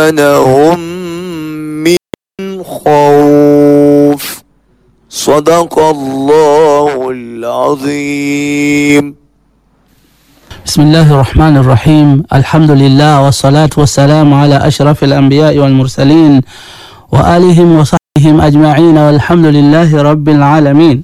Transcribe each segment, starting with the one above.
وآمنهم من خوف صدق الله العظيم. بسم الله الرحمن الرحيم. الحمد لله والصلاة والسلام على أشرف الأنبياء والمرسلين وآلهم وصحبهم أجمعين والحمد لله رب العالمين.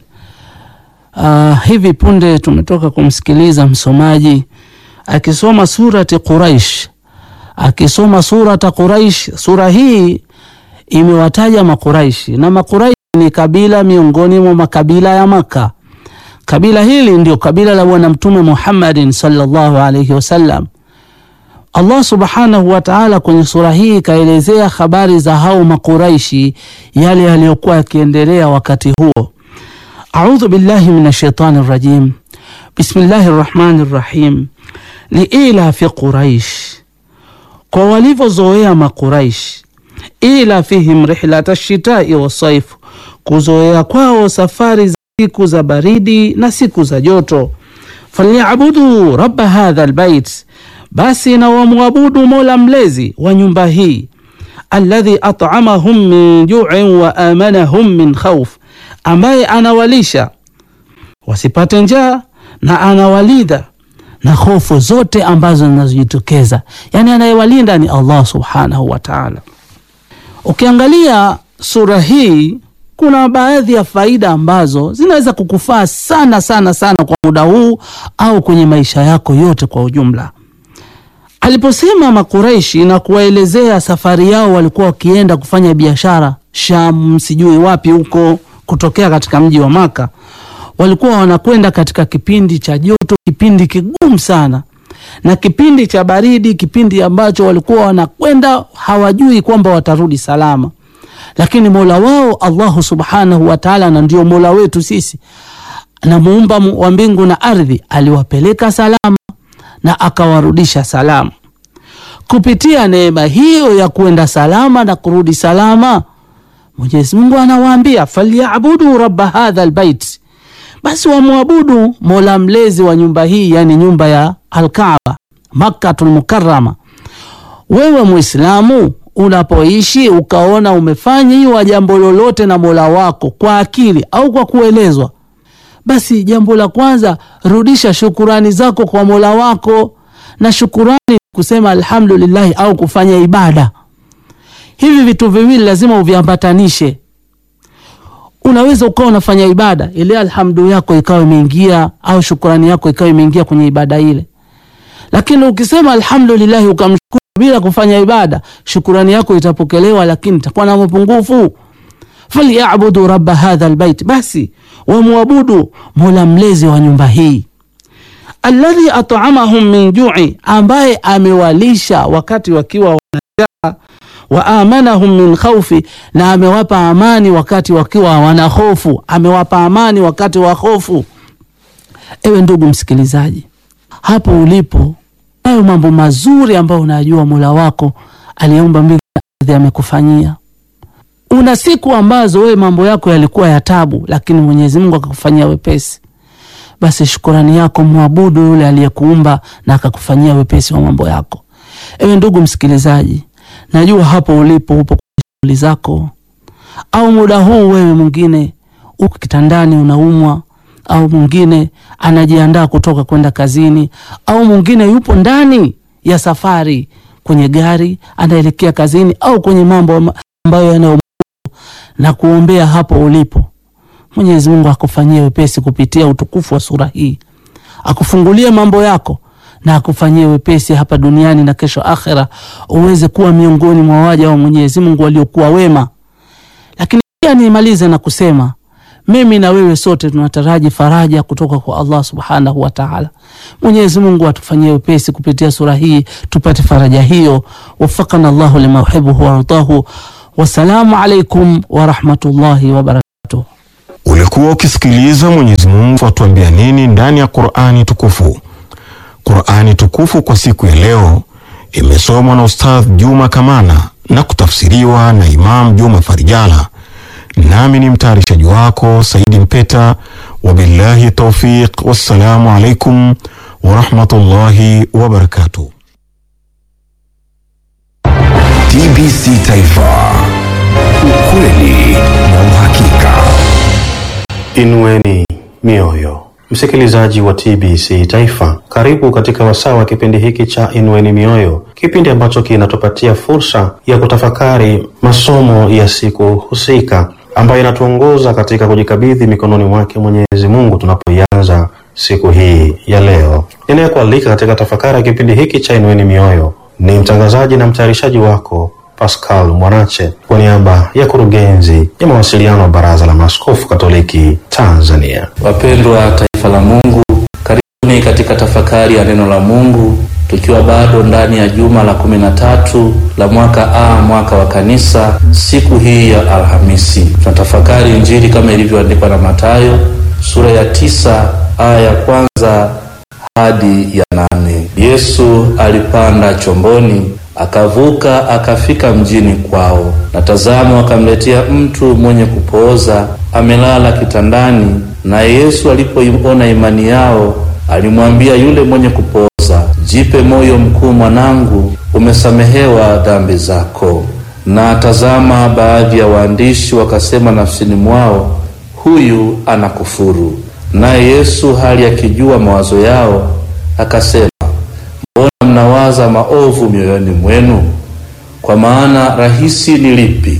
Hivi punde tumetoka kumsikiliza msomaji akisoma surati Quraish, akisoma surata Quraish. Sura hii imewataja Makuraishi, na Makuraishi ni kabila miongoni mwa makabila ya Maka. Kabila hili ndio kabila la Bwana Mtume Muhammadin sallallahu alayhi wasallam. Allah subhanahu wa ta'ala kwenye sura hii kaelezea habari za hao Makuraishi, yale yaliyokuwa yakiendelea wakati huo. A'udhu billahi minash shaitani rajim. Bismillahir rahmanir rahim. Liila fi Quraish, kwa walivyozoea Makuraish, ila fihim rihlata shitai wa saif, kuzoea kwao safari za siku za baridi na siku za joto. Falyabudu rabba hadha albayt, basi na wamwabudu Mola mlezi wa nyumba hii. Alladhi at'amahum min ju'in wa amanahum min khawf, ambaye anawalisha wasipate njaa na anawalinda na hofu zote ambazo zinazojitokeza. Yani anayewalinda ni Allah subhanahu wa ta'ala. Ukiangalia sura hii kuna baadhi ya faida ambazo zinaweza kukufaa sana sana sana kwa muda huu au kwenye maisha yako yote kwa ujumla. Aliposema Makuraishi na kuwaelezea safari yao, walikuwa wakienda kufanya biashara Sham, sijui wapi huko, kutokea katika mji wa Maka. Walikuwa wanakwenda katika kipindi cha joto, kipindi kigumu sana, na kipindi cha baridi, kipindi ambacho walikuwa wanakwenda hawajui kwamba watarudi salama. Lakini Mola wao Allah subhanahu wa ta'ala, na ndio Mola wetu sisi na muumba wa mbingu na ardhi, aliwapeleka salama na akawarudisha salama. Kupitia neema hiyo ya kuenda salama na kurudi salama, Mwenyezi Mungu anawaambia falyabudu rabba hadha albayt, basi wamwabudu Mola mlezi wa nyumba hii, yani nyumba ya Al-Kaaba, Makkatul Mukarrama. Wewe Muislamu unapoishi ukaona umefanyiwa jambo lolote na Mola wako kwa akili au kwa kuelezwa, basi jambo la kwanza, rudisha shukurani zako kwa Mola wako. Na shukurani kusema alhamdulillah au kufanya ibada. Hivi vitu viwili lazima uviambatanishe. Unaweza ukawa unafanya ibada ile, alhamdu yako ikawa imeingia au shukrani yako ikawa imeingia kwenye ibada ile. Lakini ukisema alhamdulillah ukamshukuru bila kufanya ibada, shukrani yako itapokelewa lakini itakuwa na mapungufu. Falyabudu rabba hadha albayt, basi wamwabudu Mola mlezi wa nyumba hii. Alladhi at'amahum min ju'i, ambaye amewalisha wakati wakiwa wanajaa, wa amanahum min khawfi, na amewapa amani wakati wakiwa wana hofu, amewapa amani wakati wa hofu. Ewe ndugu msikilizaji, hapo ulipo, hayo mambo mazuri ambayo unajua Mola wako aliyeumba mbingu na ardhi amekufanyia. Una siku ambazo wewe mambo yako yalikuwa ya tabu, lakini Mwenyezi Mungu akakufanyia wepesi. Basi shukrani yako, muabudu yule aliyekuumba na akakufanyia wepesi wa mambo yako. Ewe ndugu msikilizaji, najua hapo ulipo upo kwa shughuli zako, au muda huu wewe mwingine uko kitandani unaumwa, au mwingine anajiandaa kutoka kwenda kazini, au mwingine yupo ndani ya safari kwenye gari anaelekea kazini, au kwenye mambo ambayo yanayo, na kuombea hapo ulipo Mwenyezi Mungu akufanyie wepesi kupitia utukufu wa sura hii, akufungulie mambo yako na akufanyie wepesi hapa duniani na kesho akhera, uweze kuwa miongoni mwa waja wa Mwenyezi Mungu waliokuwa wema. Lakini pia nimalize na kusema, mimi na wewe sote tunataraji faraja kutoka kwa Allah subhanahu wa ta'ala. Mwenyezi Mungu atufanyie wepesi kupitia sura hii tupate faraja hiyo. Wafaqana Allahu lima yuhibbu wa yardahu. Wassalamu alaykum wa rahmatullahi wa barakatuh. Ulikuwa ukisikiliza Mwenyezi Mungu atuambia nini ndani ya Qur'ani tukufu. Qur'ani tukufu kwa siku ya leo imesomwa na Ustadh Juma Kamana na kutafsiriwa na Imam Juma Farijala. Nami ni mtayarishaji wako Saidi Mpeta. Wabillahi tawfiq. Wassalamu alaikum wa rahmatullahi wa barakatuh. TBC Taifa, ukweli na uhakika. Inueni mioyo. Msikilizaji wa TBC Taifa, karibu katika wasaa wa kipindi hiki cha Inueni Mioyo, kipindi ambacho kinatupatia fursa ya kutafakari masomo ya siku husika ambayo inatuongoza katika kujikabidhi mikononi mwake Mwenyezi Mungu tunapoianza siku hii ya leo. Ninayekualika katika tafakari ya kipindi hiki cha Inueni Mioyo ni mtangazaji na mtayarishaji wako Pascal Mwanache, kwa niaba ya kurugenzi ya mawasiliano wa Baraza la Maaskofu Katoliki Tanzania. Wapendwa taifa la Mungu, karibuni katika tafakari ya neno la Mungu, tukiwa bado ndani ya juma la 13 la mwaka A, mwaka wa kanisa. Siku hii ya Alhamisi tunatafakari Injili kama ilivyoandikwa na Mathayo sura ya 9 aya ya kwanza hadi ya 8. Yesu alipanda chomboni akavuka akafika mjini kwao, na tazama wakamletea mtu mwenye kupooza amelala kitandani. Na Yesu alipoiona imani yao, alimwambia yule mwenye kupooza, jipe moyo mkuu mwanangu, umesamehewa dhambi zako. Na tazama, baadhi ya waandishi wakasema nafsini mwao, huyu anakufuru. Naye Yesu hali akijua mawazo yao akasema, mbona mnawaza maovu mioyoni mwenu? Kwa maana rahisi ni lipi,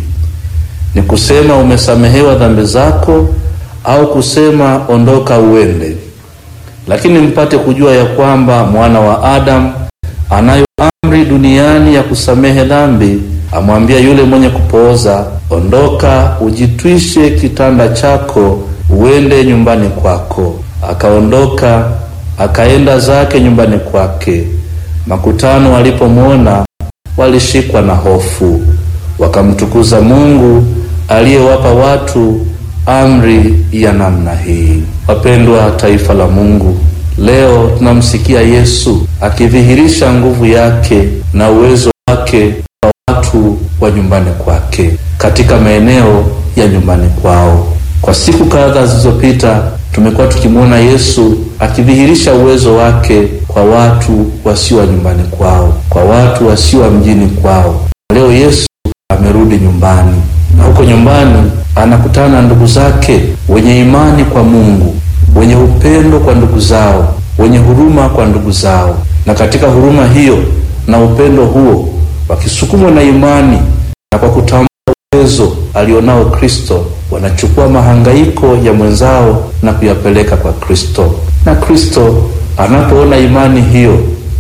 ni kusema umesamehewa dhambi zako, au kusema ondoka uende? Lakini mpate kujua ya kwamba Mwana wa Adamu anayo amri duniani ya kusamehe dhambi. Amwambia yule mwenye kupooza, ondoka ujitwishe kitanda chako uende nyumbani kwako. Akaondoka akaenda zake nyumbani kwake. Makutano walipomwona walishikwa na hofu, wakamtukuza Mungu aliyewapa watu amri ya namna hii. Wapendwa taifa la Mungu, leo tunamsikia Yesu akidhihirisha nguvu yake na uwezo wake kwa watu wa nyumbani kwake, katika maeneo ya nyumbani kwao. Kwa siku kadhaa zilizopita tumekuwa tukimwona Yesu akidhihirisha uwezo wake kwa watu wasio wa nyumbani kwao, kwa watu wasio wa mjini kwao. Leo Yesu amerudi nyumbani, na huko nyumbani anakutana na ndugu zake wenye imani kwa Mungu, wenye upendo kwa ndugu zao, wenye huruma kwa ndugu zao. Na katika huruma hiyo na upendo huo, wakisukumwa na imani na kwa kutambua uwezo alionao Kristo, wanachukua mahangaiko ya mwenzao na kuyapeleka kwa Kristo. Na Kristo anapoona imani hiyo,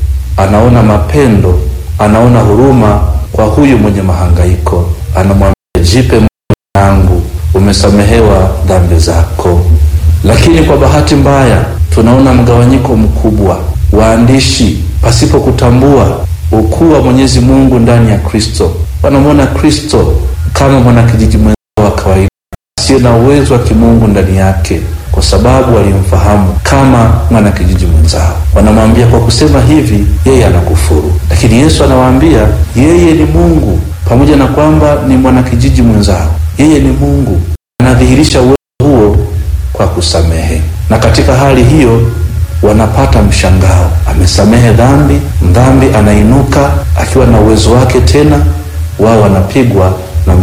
anaona mapendo, anaona huruma kwa huyu mwenye mahangaiko. Anamwambia, jipe moyo wangu, umesamehewa dhambi zako. Lakini kwa bahati mbaya tunaona mgawanyiko mkubwa. Waandishi pasipo kutambua ukuu wa Mwenyezi Mungu ndani ya Kristo, wanamwona Kristo kama mwanakijiji mwenzao wa kawaida asiye na uwezo wa kimungu ndani yake, kwa sababu walimfahamu kama mwanakijiji mwenzao. Wanamwambia kwa kusema hivi yeye anakufuru. Lakini Yesu anawaambia yeye ni Mungu, pamoja na kwamba ni mwanakijiji mwenzao, yeye ni Mungu. Anadhihirisha uwezo huo kwa kusamehe. Na katika hali hiyo wanapata mshangao. Amesamehe dhambi, mdhambi anainuka akiwa na uwezo wake tena. Wao wanapigwa na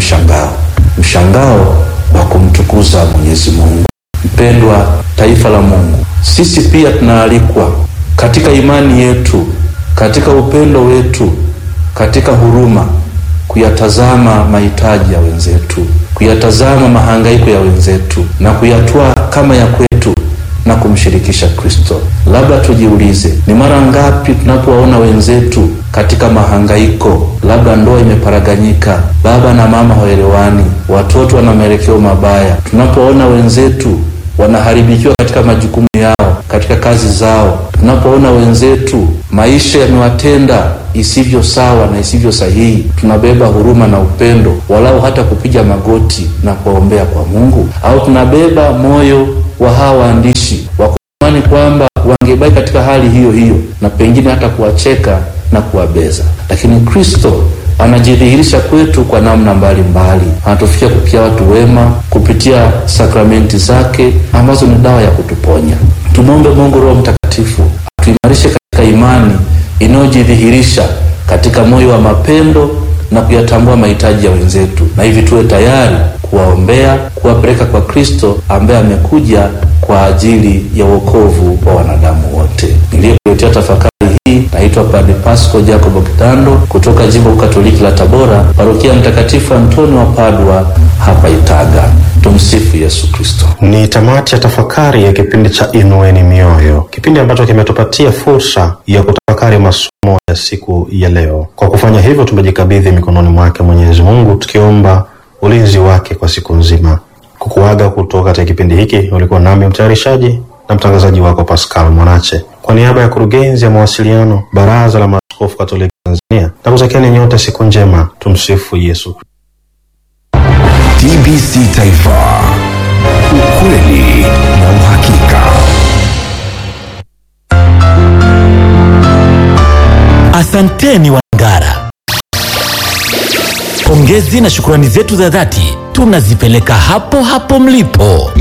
mshangao wa kumtukuza Mwenyezi Mungu. Mpendwa taifa la Mungu, sisi pia tunaalikwa katika imani yetu, katika upendo wetu, katika huruma, kuyatazama mahitaji ya wenzetu, kuyatazama mahangaiko ya wenzetu na kuyatwaa kama ya kwetu na kumshirikisha Kristo. Labda tujiulize, ni mara ngapi tunapowaona wenzetu katika mahangaiko, labda ndoa imeparaganyika, baba na mama hawaelewani, watoto wana mielekeo mabaya, tunapoona wenzetu wanaharibikiwa katika majukumu yao, katika kazi zao, tunapoona wenzetu maisha yamewatenda isivyo sawa na isivyo sahihi, tunabeba huruma na upendo, walau hata kupiga magoti na kuombea kwa Mungu? Au tunabeba moyo wa hawa waandishi wa kuamini kwamba wangebaki katika hali hiyo hiyo na pengine hata kuwacheka na kuwabeza? Lakini Kristo anajidhihirisha kwetu kwa namna mbalimbali. Anatufikia kupitia watu wema, kupitia sakramenti zake ambazo ni dawa ya kutuponya. Tumwombe Mungu Roho Mtakatifu atuimarishe katika imani inayojidhihirisha katika moyo wa mapendo, na kuyatambua mahitaji ya wenzetu, na hivi tuwe tayari kuwaombea, kuwapeleka kwa Kristo ambaye amekuja kwa ajili ya wokovu wa wanadamu wote. Niliyekuletea tafakari hii naitwa Padre Pasco Jacobo Kitando kutoka Jimbo Katoliki la Tabora, Parokia Mtakatifu Antoni wa Padua hapa Itaga. Tumsifu Yesu Kristo. Ni tamati ya tafakari ya kipindi cha Inueni Mioyo, kipindi ambacho kimetupatia fursa ya kutafakari masomo ya siku ya leo. Kwa kufanya hivyo, tumejikabidhi mikononi mwake Mwenyezi Mungu, tukiomba ulinzi wake kwa siku nzima. Kukuaga kutoka katika kipindi hiki, ulikuwa nami mtayarishaji na mtangazaji wako Pascal Mwanache, kwa niaba ya kurugenzi ya mawasiliano Baraza la Maaskofu Katoliki Tanzania, na kutakieni nyote siku njema. Tumsifu Yesu. TBC Taifa, ukweli na uhakika. Asanteni Wangara. Pongezi na shukrani zetu za dhati tunazipeleka hapo hapo mlipo.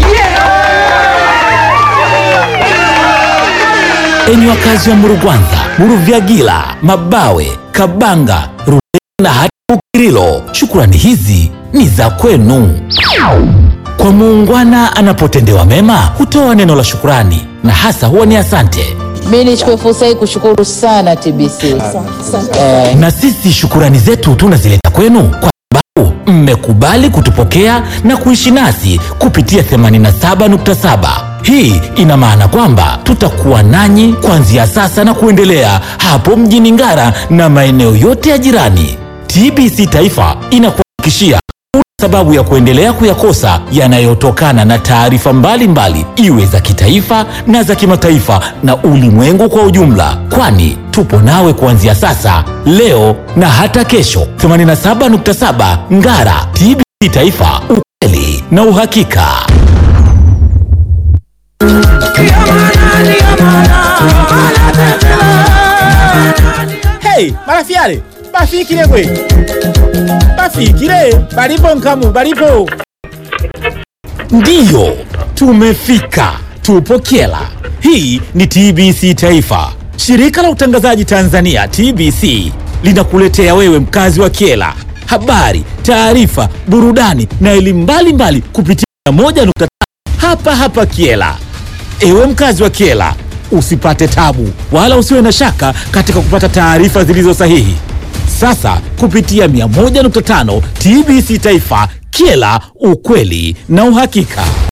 Enyi wakazi wa Murugwanza, Muruvyagila, Mabawe, Kabanga, Rulenge na hata Bukirilo, shukrani hizi ni za kwenu. Kwa muungwana anapotendewa mema hutoa neno la shukrani, na hasa huwa ni asante. Mimi nichukue fursa hii kushukuru sana TBC. Na sisi shukurani zetu tunazileta kwenu kwa sababu mmekubali kutupokea na kuishi nasi kupitia 87.7. Hii ina maana kwamba tutakuwa nanyi kuanzia sasa na kuendelea hapo mjini Ngara na maeneo yote ya jirani. TBC Taifa inakuhakikishia sababu ya kuendelea kuyakosa yanayotokana na taarifa mbalimbali, iwe za kitaifa na za kimataifa na ulimwengu kwa ujumla, kwani tupo nawe kuanzia sasa, leo na hata kesho. 87.7 Ngara, TBC Taifa, ukweli na uhakika. Hey, marafiale, bafikire kwe. Bafikire, balipo nkamu, balipo. Ndiyo, tumefika. Tupo Kyela. Hii ni TBC Taifa. Shirika la utangazaji Tanzania TBC linakuletea wewe mkazi wa Kyela habari, taarifa, burudani na elimu mbalimbali kupitia 1.5 hapa hapa Kyela. Ewe mkazi wa Kyela, usipate tabu wala usiwe na shaka katika kupata taarifa zilizo sahihi. Sasa kupitia 101.5 TBC Taifa, Kyela, ukweli na uhakika.